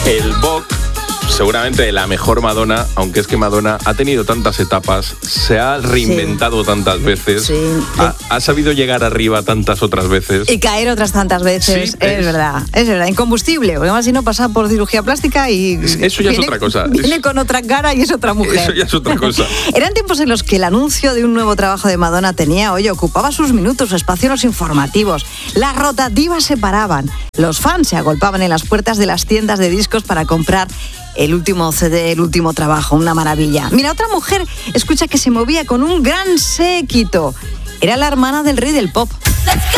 El Vogue, seguramente la mejor Madonna, aunque es que Madonna ha tenido tantas etapas, se ha reinventado tantas veces, ha sabido llegar arriba tantas otras veces. Y caer otras tantas veces, es verdad, incombustible, porque además si no pasa por cirugía plástica y... Eso ya es otra cosa. Viene con otra cara y es otra mujer. Eso ya es otra cosa. Eran tiempos en los que el anuncio de un nuevo trabajo de Madonna ocupaba sus minutos, su espacio en los informativos. Las rotativas se paraban. Los fans se agolpaban en las puertas de las tiendas de discos para comprar el último CD, el último trabajo. Una maravilla. Mira, otra mujer, escucha, que se movía con un gran séquito. Era la hermana del rey del pop.